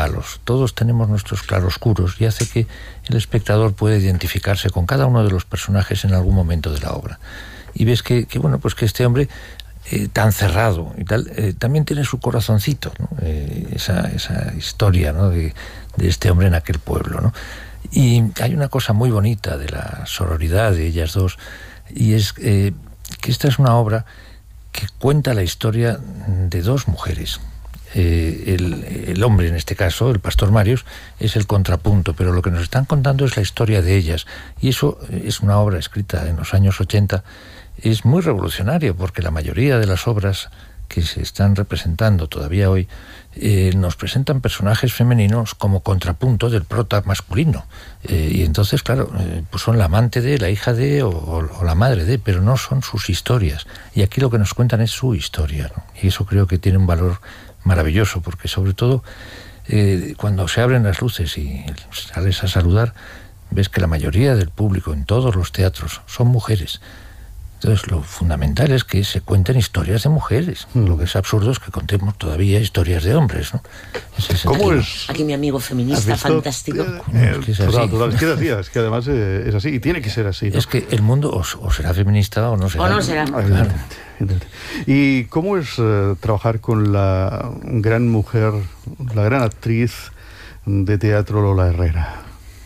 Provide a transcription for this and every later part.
malos. Todos tenemos nuestros claroscuros y hace que el espectador pueda identificarse con cada uno de los personajes en algún momento de la obra. Y ves que este hombre tan cerrado y tal, también tiene su corazoncito, ¿no? Esa historia, ¿no? de este hombre en aquel pueblo, ¿no? Y hay una cosa muy bonita de la sororidad de ellas dos, y es que esta es una obra que cuenta la historia de dos mujeres. El hombre, en este caso, el pastor Màrius, es el contrapunto, pero lo que nos están contando es la historia de ellas, y eso es una obra escrita en los años 80, es muy revolucionario, porque la mayoría de las obras que se están representando todavía hoy nos presentan personajes femeninos como contrapunto del prota masculino, y entonces, claro, pues son la amante de, la hija de o la madre de, pero no son sus historias, y aquí lo que nos cuentan es su historia, ¿no? Y eso creo que tiene un valor maravilloso, porque sobre todo cuando se abren las luces y sales a saludar, ves que la mayoría del público en todos los teatros son mujeres. Entonces lo fundamental es que se cuenten historias de mujeres. Lo que es absurdo es que contemos todavía historias de hombres, ¿no? ¿Cómo es? Aquí mi amigo feminista fantástico. Es que es así. Es que además es así, y tiene que ser así, ¿no? Es que el mundo o será feminista o no será. O no será. Claro. ¿Y cómo es trabajar con la gran mujer, la gran actriz de teatro Lola Herrera?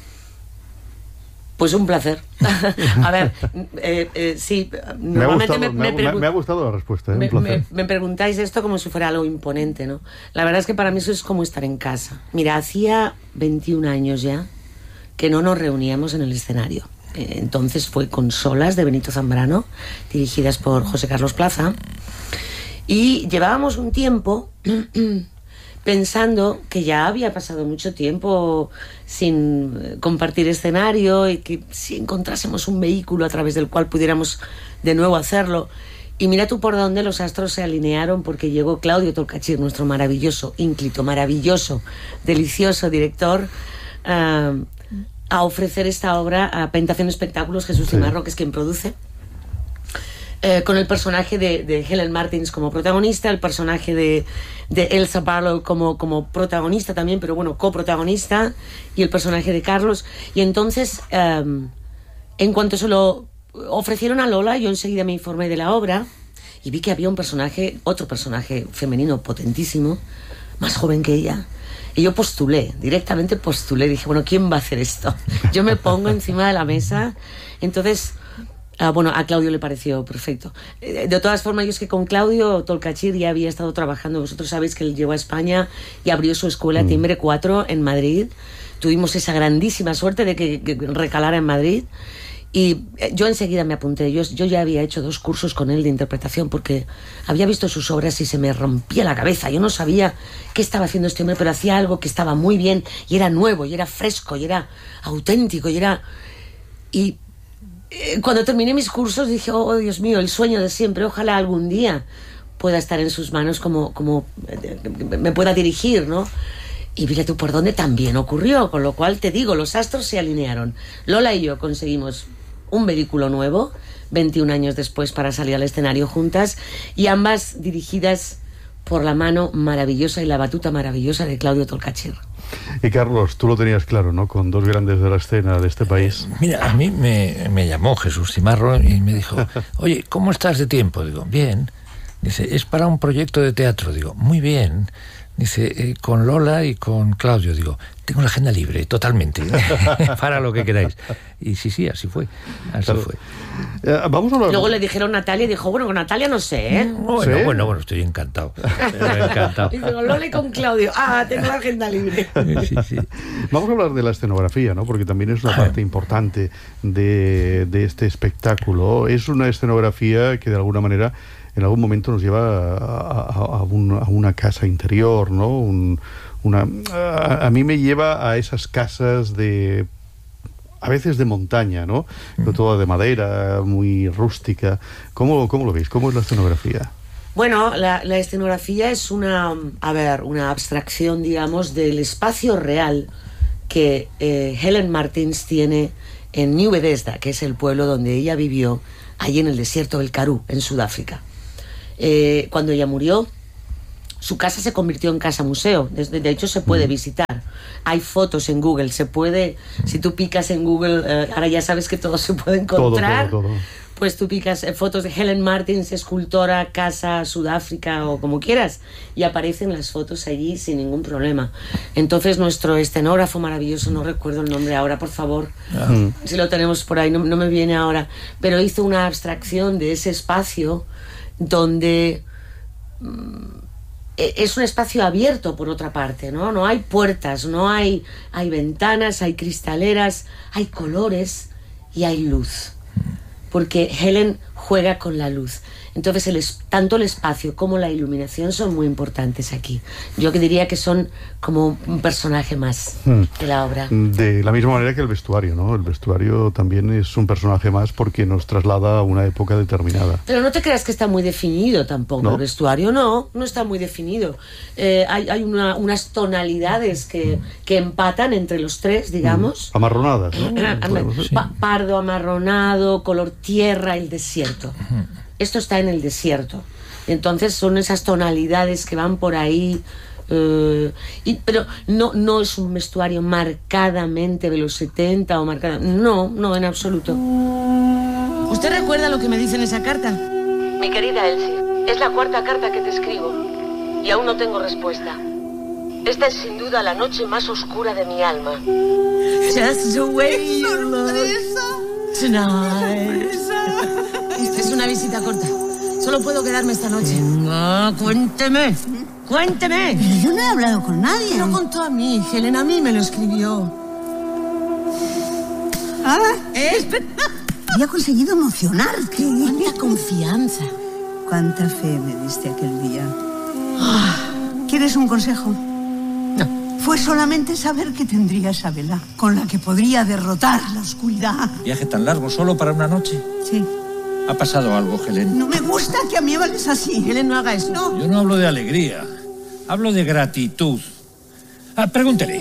Pues un placer. A ver, sí, normalmente me ha gustado la respuesta, un placer. Me preguntáis esto como si fuera algo imponente, ¿no? La verdad es que para mí eso es como estar en casa. Mira, hacía 21 años ya que no nos reuníamos en el escenario. Entonces fue Consolas de Benito Zambrano, dirigidas por José Carlos Plaza, y llevábamos un tiempo pensando que ya había pasado mucho tiempo sin compartir escenario y que si encontrásemos un vehículo a través del cual pudiéramos de nuevo hacerlo. Y mira tú por dónde los astros se alinearon, porque llegó Claudio Tolcachir, nuestro maravilloso, ínclito, maravilloso, delicioso director, a ofrecer esta obra a Pentación Espectáculos, Jesús Cimarro, que es quien produce, con el personaje de Helen Martins como protagonista, el personaje de Elsa Barlow como protagonista también, pero bueno, coprotagonista, y el personaje de Carlos. Y entonces, en cuanto se lo ofrecieron a Lola, yo enseguida me informé de la obra y vi que había otro personaje femenino potentísimo, más joven que ella. Y yo directamente postulé, dije, bueno, ¿quién va a hacer esto? Yo me pongo encima de la mesa. Entonces, a Claudio le pareció perfecto. De todas formas, yo es que con Claudio Tolcachir ya había estado trabajando. Vosotros sabéis que él llegó a España y abrió su escuela Timbre 4 en Madrid. Tuvimos esa grandísima suerte de que recalara en Madrid. Y yo enseguida me apunté. Yo ya había hecho 2 cursos con él de interpretación, porque había visto sus obras y se me rompía la cabeza. Yo no sabía qué estaba haciendo este hombre, pero hacía algo que estaba muy bien, y era nuevo, y era fresco, y era auténtico, y cuando terminé mis cursos dije, oh Dios mío, el sueño de siempre, ojalá algún día pueda estar en sus manos como me pueda dirigir, ¿no? Y mira tú por dónde también ocurrió, con lo cual te digo, los astros se alinearon. Lola y yo conseguimos un vehículo nuevo 21 años después para salir al escenario juntas, y ambas dirigidas por la mano maravillosa y la batuta maravillosa de Claudio Tolcachir. Y Carlos, tú lo tenías claro, ¿no? Con 2 grandes de la escena de este país. Mira, a mí me llamó Jesús Cimarro y me dijo, oye, ¿cómo estás de tiempo? Digo, bien. Dice, es para un proyecto de teatro. Digo, muy bien. Dice, con Lola y con Claudio. Digo, tengo la agenda libre, totalmente, para lo que queráis. Y sí, así fue. Claro. Fue. Vamos a hablar. Luego le dijeron Natalia y dijo, bueno, con Natalia no sé, ¿eh? Bueno, estoy encantado. Y digo, Lola y con Claudio. Tengo la agenda libre. Sí. Vamos a hablar de la escenografía, ¿no? Porque también es una parte importante de este espectáculo. Es una escenografía que de alguna manera en algún momento nos lleva a una casa interior, ¿no? A mí me lleva a esas casas a veces de montaña, ¿no? Pero toda de madera, muy rústica. ¿Cómo lo veis? ¿Cómo es la escenografía? Bueno, la escenografía es una abstracción, digamos, del espacio real que Helen Martins tiene en New Bethesda, que es el pueblo donde ella vivió, allí en el desierto del Karoo, en Sudáfrica. Cuando ella murió, su casa se convirtió en casa museo. De hecho, se puede visitar. hay fotos en Google, se puede, si tú picas en Google, ahora ya sabes que todo se puede encontrar. Todo. Pues tú picas fotos de Helen Martins, escultora, casa, Sudáfrica o como quieras, y aparecen las fotos allí sin ningún problema. Entonces nuestro escenógrafo maravilloso, no recuerdo el nombre ahora, por favor, si lo tenemos por ahí, no me viene ahora, pero hizo una abstracción de ese espacio donde es un espacio abierto por otra parte, ¿no? No hay puertas, no hay ventanas, hay cristaleras, hay colores y hay luz. Porque Helen juega con la luz. Entonces tanto el espacio como la iluminación son muy importantes aquí. Yo que diría que son como un personaje más de la obra. De la misma manera que el vestuario, ¿no? El vestuario también es un personaje más porque nos traslada a una época determinada. Pero no te creas que está muy definido tampoco, ¿no? El vestuario no está muy definido. Hay unas tonalidades que empatan entre los tres, digamos. Amarronadas, ¿no? Pardo, amarronado, color tierra, el desierto. Esto está en el desierto. Entonces son esas tonalidades que van por ahí. Pero no es un vestuario marcadamente de los 70 o marcada. No, en absoluto. ¿Usted recuerda lo que me dice en esa carta? Mi querida Elsie, es la 4ª carta que te escribo y aún no tengo respuesta. Esta es sin duda la noche más oscura de mi alma. Just the way you look tonight. Es una visita corta. Solo puedo quedarme esta noche. Cuénteme. Pero yo no he hablado con nadie. Me lo contó a mí, Helen, a mí me lo escribió. Había conseguido emocionarte. Cuánta confianza. Cuánta fe me diste aquel día. ¿Quieres un consejo? No. Fue solamente saber que tendría esa vela con la que podría derrotar la oscuridad. ¿Viaje tan largo solo para una noche? Sí. ¿Ha pasado algo, Helen? No me gusta que a mí me hables así. Helen, no haga eso. No. Yo no hablo de alegría. Hablo de gratitud. Pregúntele.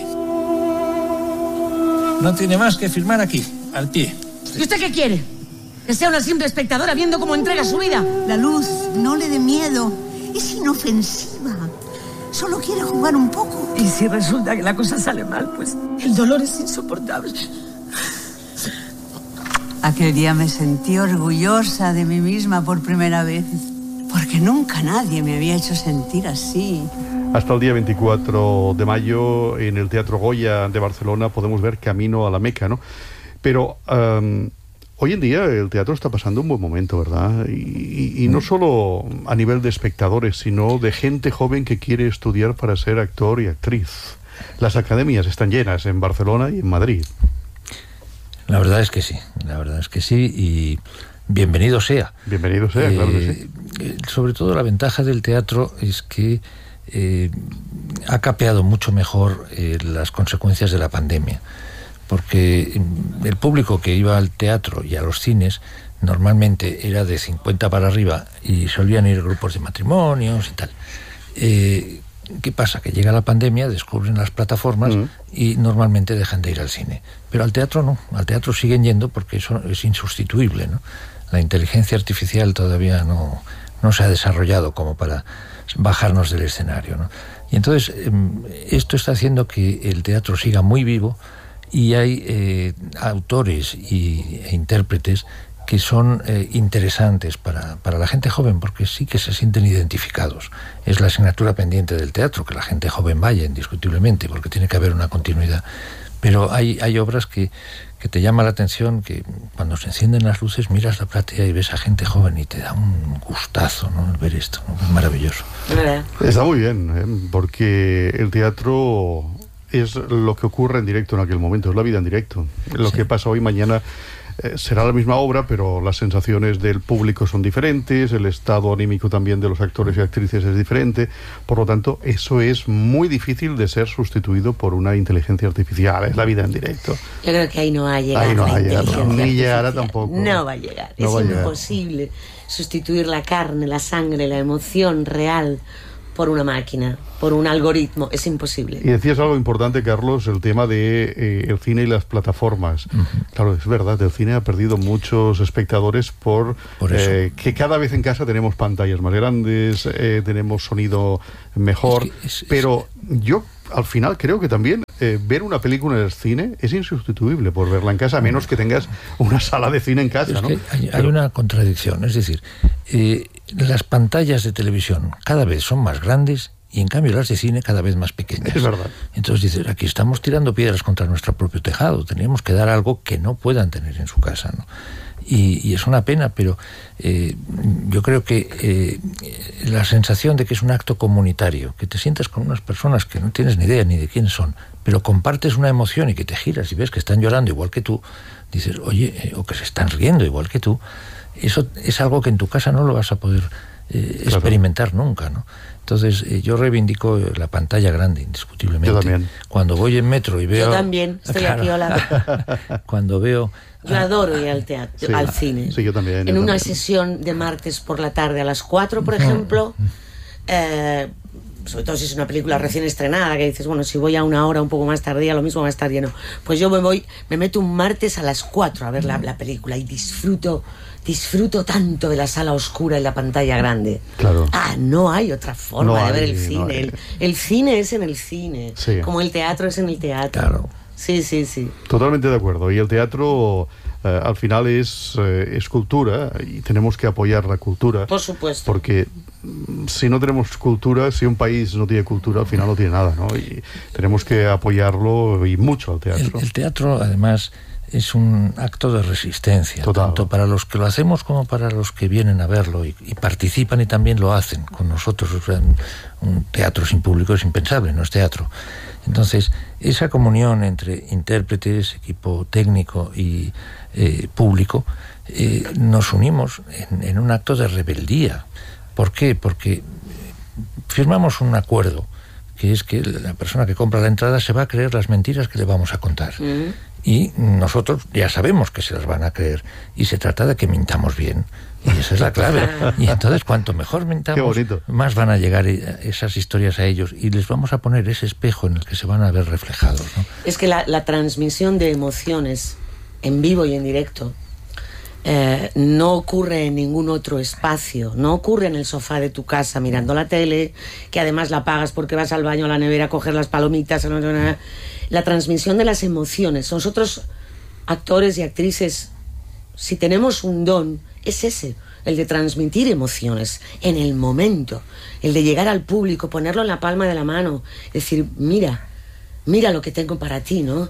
No tiene más que firmar aquí, al pie. ¿Y usted qué quiere? ¿Que sea una simple espectadora viendo cómo entrega su vida? La luz no le dé miedo. Es inofensiva. Solo quiere jugar un poco. Y si resulta que la cosa sale mal, pues el dolor es insoportable. Aquel día me sentí orgullosa de mí misma por primera vez, porque nunca nadie me había hecho sentir así. Hasta el día 24 de mayo en el Teatro Goya de Barcelona podemos ver Camino a la Meca, ¿no? Pero hoy en día el teatro está pasando un buen momento, ¿verdad? Y no solo a nivel de espectadores, sino de gente joven que quiere estudiar para ser actor y actriz. Las academias están llenas en Barcelona y en Madrid. La verdad es que sí, y bienvenido sea. Bienvenido sea, claro que sí. Sobre todo la ventaja del teatro es que ha capeado mucho mejor las consecuencias de la pandemia, porque el público que iba al teatro y a los cines normalmente era de 50 para arriba y solían ir grupos de matrimonios y tal. ¿Qué pasa? Que llega la pandemia, descubren las plataformas y normalmente dejan de ir al cine. Pero al teatro no, al teatro siguen yendo porque eso es insustituible, ¿no? La inteligencia artificial todavía no se ha desarrollado como para bajarnos del escenario, ¿no? Y entonces esto está haciendo que el teatro siga muy vivo y hay autores e intérpretes que son interesantes para la gente joven, porque sí que se sienten identificados. Es la asignatura pendiente del teatro, que la gente joven vaya, indiscutiblemente, porque tiene que haber una continuidad. Pero hay obras que te llama la atención, que cuando se encienden las luces miras la platea y ves a gente joven y te da un gustazo, ¿no? El ver esto, ¿no? Es maravilloso. Está muy bien, porque el teatro es lo que ocurre en directo en aquel momento, es la vida en directo. Lo que pasa hoy, mañana será la misma obra, pero las sensaciones del público son diferentes, el estado anímico también de los actores y actrices es diferente, por lo tanto eso es muy difícil de ser sustituido por una inteligencia artificial, es la vida en directo. Yo creo que ahí no ha llegado. Ahí no ha llegado, ni llegará tampoco. No va a llegar, es imposible sustituir la carne, la sangre, la emoción real por una máquina, por un algoritmo, es imposible. Y decías algo importante, Carlos, el tema de el cine y las plataformas. Claro, es verdad, el cine ha perdido muchos espectadores por que cada vez en casa tenemos pantallas más grandes, tenemos sonido mejor, pero yo al final creo que también ver una película en el cine es insustituible por verla en casa, a menos que tengas una sala de cine en casa, es ¿no? que hay una contradicción, es decir, las pantallas de televisión cada vez son más grandes y en cambio las de cine cada vez más pequeñas. Es verdad. Entonces dices, aquí estamos tirando piedras contra nuestro propio tejado, teníamos que dar algo que no puedan tener en su casa, ¿no? Y es una pena, pero yo creo que la sensación de que es un acto comunitario, que te sientas con unas personas que no tienes ni idea ni de quién son, pero compartes una emoción y que te giras y ves que están llorando igual que tú, dices, oye, o que se están riendo igual que tú, eso es algo que en tu casa no lo vas a poder experimentar nunca, ¿no? Entonces yo reivindico la pantalla grande, indiscutiblemente. Yo también. Cuando voy en metro y veo... Yo también, estoy aquí, hola. Cuando veo... Yo adoro ir al teatro, Sí, al cine. sí, yo también. En una sesión de martes por la tarde a las 4, por ejemplo, sobre todo si es una película recién estrenada, que dices, bueno, si voy a una hora un poco más tardía, lo mismo va a estar lleno. Pues yo me meto un martes a las 4 a ver la película y disfruto tanto de la sala oscura y la pantalla grande. Claro. No hay otra forma de ver el cine. No hay. El cine es en el cine, Sí. como el teatro es en el teatro. Claro. Sí, sí, sí. Totalmente de acuerdo. Y el teatro al final es cultura y tenemos que apoyar la cultura. Por supuesto. Porque si no tenemos cultura, si un país no tiene cultura, al final no tiene nada, ¿no? Y tenemos que apoyarlo y mucho al teatro. El teatro, además, es un acto de resistencia, Total. tanto para los que lo hacemos como para los que vienen a verlo y participan y también lo hacen con nosotros. O sea, un teatro sin público es impensable, no es teatro. Entonces, esa comunión entre intérpretes, equipo técnico y público, nos unimos en un acto de rebeldía. ¿Por qué? Porque firmamos un acuerdo, que es que la persona que compra la entrada se va a creer las mentiras que le vamos a contar. Y nosotros ya sabemos que se las van a creer. Y se trata de que mintamos bien. Y esa es la clave. Y entonces, cuanto mejor mintamos, más van a llegar esas historias a ellos. Y les vamos a poner ese espejo en el que se van a ver reflejados, ¿no? Es que la transmisión de emociones en vivo y en directo no ocurre en ningún otro espacio, no ocurre en el sofá de tu casa mirando la tele, que además la pagas porque vas al baño, a la nevera a coger las palomitas. La transmisión de las emociones. Nosotros, actores y actrices, si tenemos un don, es ese, el de transmitir emociones en el momento, el de llegar al público, ponerlo en la palma de la mano, decir, mira lo que tengo para ti, ¿no?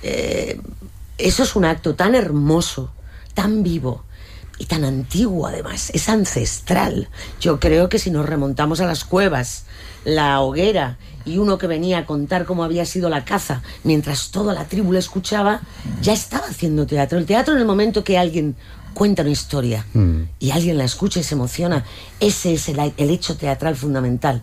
Eso es un acto tan hermoso, tan vivo y tan antiguo, además, es ancestral. Yo creo que si nos remontamos a las cuevas, la hoguera y uno que venía a contar cómo había sido la caza, mientras toda la tribu le escuchaba, ya estaba haciendo teatro. El teatro, en el momento que alguien cuenta una historia y alguien la escucha y se emociona, ese es el hecho teatral fundamental.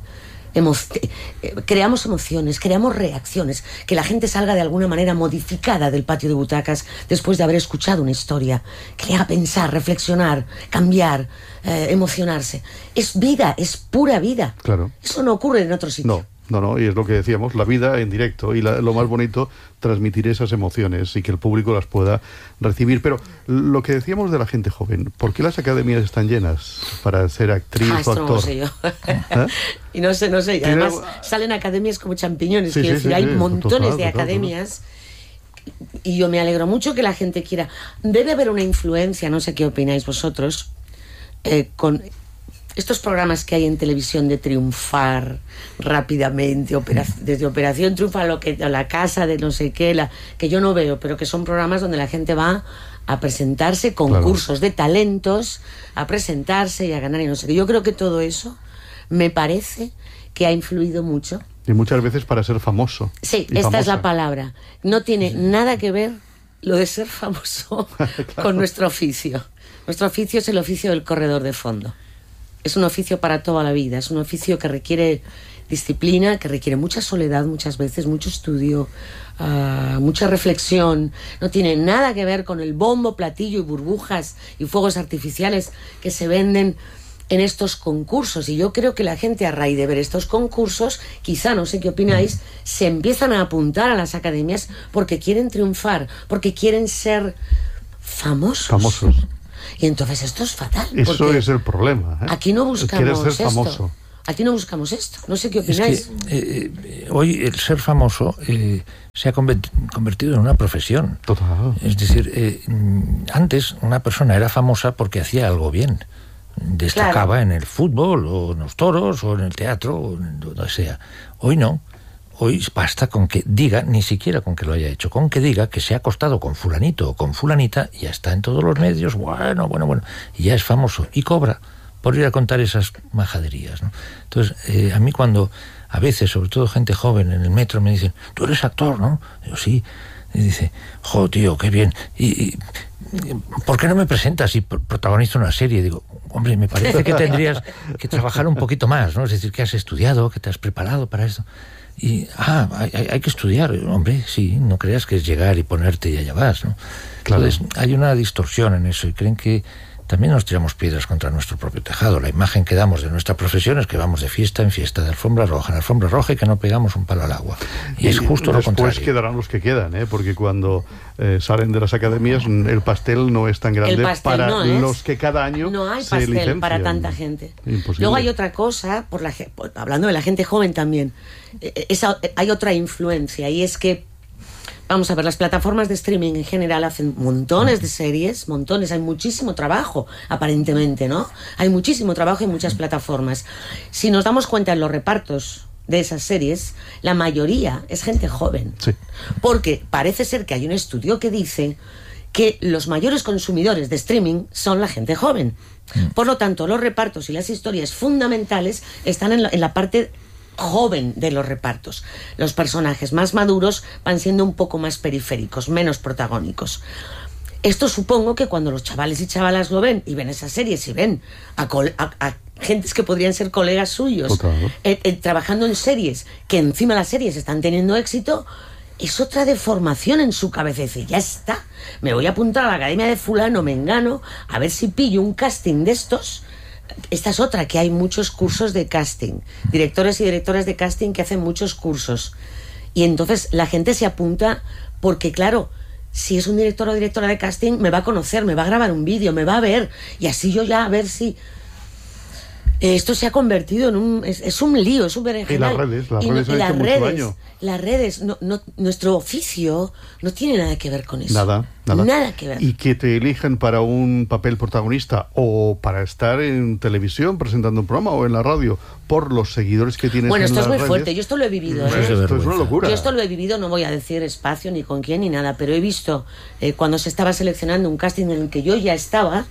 Creamos emociones, creamos reacciones, que la gente salga de alguna manera modificada del patio de butacas después de haber escuchado una historia, que le haga pensar, reflexionar, cambiar, emocionarse. Es vida, es pura vida. Claro. Eso no ocurre en otro sitio. No, y es lo que decíamos, la vida en directo y lo más bonito, transmitir esas emociones y que el público las pueda recibir. Pero lo que decíamos de la gente joven, ¿por qué las academias están llenas para ser actriz o Esto actor? no lo sé yo. Y no sé. Y además salen academias como champiñones. Quiero decir, hay montones de academias. Y yo me alegro mucho que la gente quiera. Debe haber una influencia, no sé qué opináis vosotros, con estos programas que hay en televisión de triunfar rápidamente, desde Operación Triunfa a la casa de no sé qué, que yo no veo, pero que son programas donde la gente va a presentarse, concursos de talentos, a presentarse y a ganar y no sé qué. Yo creo que todo eso me parece que ha influido mucho. Y muchas veces para ser famoso. Sí, esta es la palabra. No tiene nada que ver lo de ser famoso con nuestro oficio. Nuestro oficio es el oficio del corredor de fondo. Es un oficio para toda la vida, es un oficio que requiere disciplina, que requiere mucha soledad muchas veces, mucho estudio, mucha reflexión. No tiene nada que ver con el bombo, platillo y burbujas y fuegos artificiales que se venden en estos concursos. Y yo creo que la gente, a raíz de ver estos concursos, quizá, no sé qué opináis, se empiezan a apuntar a las academias porque quieren triunfar, porque quieren ser famosos. Y entonces esto es fatal. Eso es el problema, ¿eh? Aquí no buscamos Quieres ser famoso. esto. Aquí no buscamos esto. No sé qué opináis. Es que hoy el ser famoso se ha convertido en una profesión. Total. Es decir, antes una persona era famosa porque hacía algo bien. Destacaba en el fútbol, o en los toros, o en el teatro, o en donde sea. Hoy no. Hoy basta con que diga, ni siquiera con que lo haya hecho, con que diga que se ha acostado con fulanito o con fulanita, y ya está en todos los medios, bueno, y ya es famoso, y cobra por ir a contar esas majaderías, ¿no? Entonces, a mí cuando, a veces, sobre todo gente joven en el metro, me dicen, tú eres actor, ¿no? Digo, sí. Y dice, jo, tío, qué bien. Y ¿por qué no me presentas y protagonizo una serie? Digo, hombre, me parece que tendrías que trabajar un poquito más, ¿no? Es decir, que has estudiado, que te has preparado para esto. Y, hay que estudiar. Hombre, sí, no creas que es llegar y ponerte y allá vas, ¿no? Claro. Entonces, hay una distorsión en eso y creen que también nos tiramos piedras contra nuestro propio tejado. La imagen que damos de nuestra profesión es que vamos de fiesta en fiesta, de alfombra roja en alfombra roja, y que no pegamos un palo al agua. Y es justo lo contrario. Después quedarán los que quedan, porque cuando salen de las academias, el pastel no es tan grande para los que cada año no hay se pastel licencian. Para tanta gente. Imposible. Luego hay otra cosa, hablando de la gente joven también, hay otra influencia, y es que, vamos a ver, las plataformas de streaming en general hacen montones de series, hay muchísimo trabajo, aparentemente, ¿no? Hay muchísimo trabajo en muchas plataformas. Si nos damos cuenta en los repartos de esas series, la mayoría es gente joven. Sí. Porque parece ser que hay un estudio que dice que los mayores consumidores de streaming son la gente joven. Por lo tanto, los repartos y las historias fundamentales están en la parte joven de los repartos. Los personajes más maduros van siendo un poco más periféricos, menos protagónicos. Esto supongo que cuando los chavales y chavalas lo ven y ven esas series y ven a gentes que podrían ser colegas suyos trabajando en series, que encima las series están teniendo éxito, es otra deformación en su cabeza. Y ya está, me voy a apuntar a la academia de fulano, mengano, a ver si pillo un casting de estos. Esta es otra, que hay muchos cursos de casting, directores y directoras de casting que hacen muchos cursos, y entonces la gente se apunta porque, claro, si es un director o directora de casting, me va a conocer, me va a grabar un vídeo, me va a ver, y así yo ya a ver si... Esto se ha convertido en un... Es un lío, es un berenjenal. Las redes, nuestro oficio no tiene nada que ver con eso. Nada. Nada que ver. Y que te elijan para un papel protagonista o para estar en televisión presentando un programa o en la radio por los seguidores que tienes en las redes. Bueno, esto es muy fuerte. Yo esto lo he vivido. Esto es una locura. Yo esto lo he vivido, no voy a decir espacio ni con quién ni nada, pero he visto cuando se estaba seleccionando un casting en el que yo ya estaba,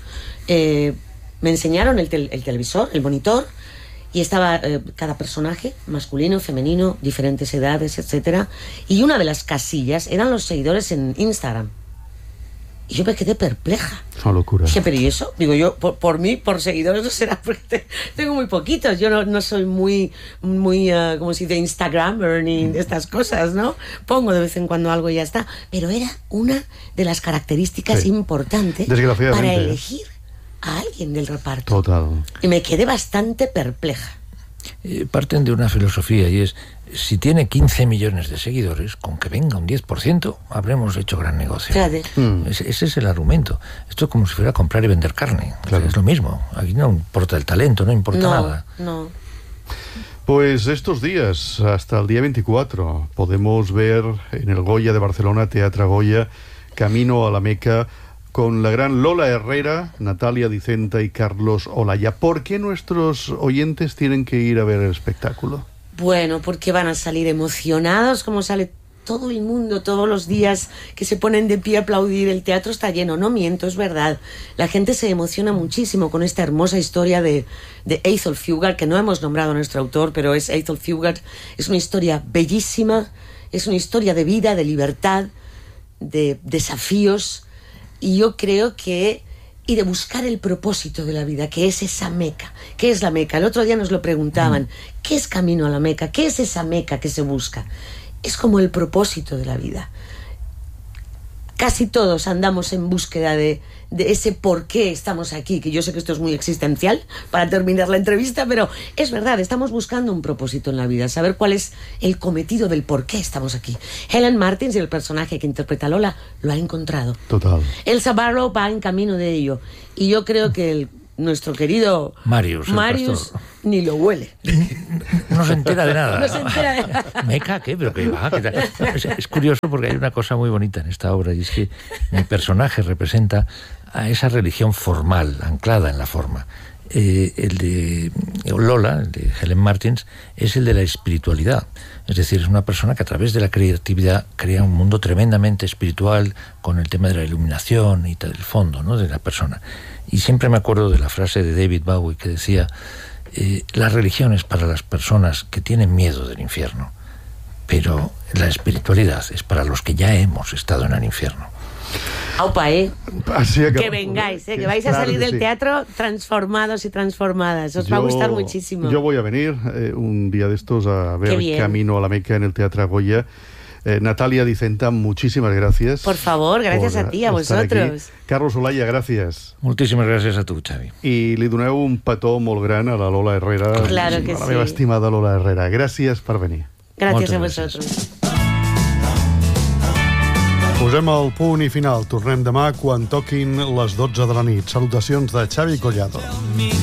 me enseñaron el televisor, el monitor, y estaba cada personaje, masculino, femenino, diferentes edades, etcétera, y una de las casillas eran los seguidores en Instagram. Y yo me quedé perpleja. Es una locura. Dije, pero ¿y eso? Digo yo, por mí, por seguidores no será, porque tengo muy poquitos. Yo no soy muy como se dice, Instagrammer ni estas cosas, ¿no? Pongo de vez en cuando algo y ya está. Pero era una de las características importantes para elegir a alguien del reparto. Total. Y me quedé bastante perpleja. Parten de una filosofía, y es, si tiene 15 millones de seguidores, con que venga un 10%, habremos hecho gran negocio. Ese es el argumento. Esto es como si fuera comprar y vender carne. Claro. Es lo mismo. Aquí no importa el talento, no importa nada. No. Pues estos días, hasta el día 24, podemos ver en el Goya de Barcelona, Teatre Goya, Camino a la Meca, con la gran Lola Herrera, Natalia Dicenta y Carlos Olaya. ¿Por qué nuestros oyentes tienen que ir a ver el espectáculo? Bueno, porque van a salir emocionados, como sale todo el mundo todos los días, que se ponen de pie a aplaudir. El teatro está lleno, no miento, es verdad. La gente se emociona muchísimo con esta hermosa historia de Ethel Fugard, que no hemos nombrado a nuestro autor, pero es Ethel Fugard. Es una historia bellísima, es una historia de vida, de libertad, de desafíos. Y yo creo que... y de buscar el propósito de la vida, que es esa Meca. ¿Qué es la Meca? El otro día nos lo preguntaban. ¿Qué es camino a la Meca? ¿Qué es esa Meca que se busca? Es como el propósito de la vida. Casi todos andamos en búsqueda de ese por qué estamos aquí, que yo sé que esto es muy existencial para terminar la entrevista, pero es verdad, estamos buscando un propósito en la vida, saber cuál es el cometido del por qué estamos aquí. Helen Martins, el personaje que interpreta a Lola, lo ha encontrado. Total. Elsa Barrow va en camino de ello, y yo creo que nuestro querido Marius ni lo huele. No se entera de nada. No se entera de nada. Meca, ¿qué? ¿Pero qué va? ¿Qué tal? Es curioso porque hay una cosa muy bonita en esta obra, y es que mi personaje representa a esa religión formal, anclada en la forma. El de Lola, el de Helen Martins, es el de la espiritualidad. Es decir, es una persona que a través de la creatividad crea un mundo tremendamente espiritual, con el tema de la iluminación y del fondo, ¿no?, de la persona. Y siempre me acuerdo de la frase de David Bowie que decía: la religión es para las personas que tienen miedo del infierno, pero la espiritualidad es para los que ya hemos estado en el infierno. Aupa, Así acabamos, que vengáis, que vais a salir del teatro transformados y transformadas. Os va a gustar muchísimo. Yo voy a venir un día de estos a ver Camino a la Meca en el Teatro Goya. Natalia Dicenta, muchísimas gracias. Por favor, gracias a ti, a vosotros. Carlos Olaya, gràcies. Moltíssimes gràcies a tu, Xavi. I li doneu un petó molt gran a la Lola Herrera, claro que a la meva estimada Lola Herrera. Gràcies per venir. Gràcies a vosaltres. Posem el punt i final. Tornem demà quan toquin les 12 de la nit. Salutacions de Xavi Collado.